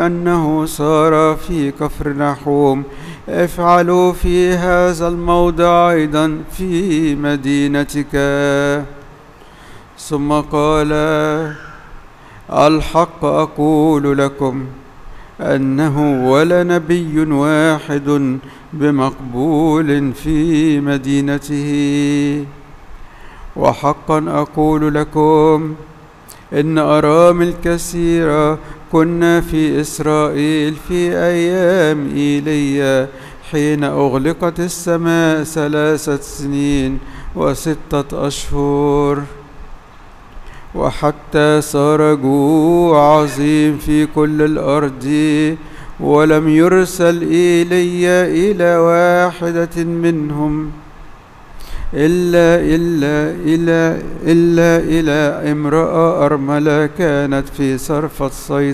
أنه صار في كفرنحوم افعلوا في هذا الموضع أيضا في مدينتك. ثم قال الحق أقول لكم أنه ولا نبي واحد بمقبول في مدينته. وحقا أقول لكم إن أرامل كثيرة كنا في إسرائيل في أيام إيليا حين أغلقت السماء 3 سنين و6 أشهر، وحتى صار جوع عظيم في كل الأرض، ولم يرسل إيليا إلى واحدة منهم إلا إلى امرأة أرملة كانت في صرفة صيدا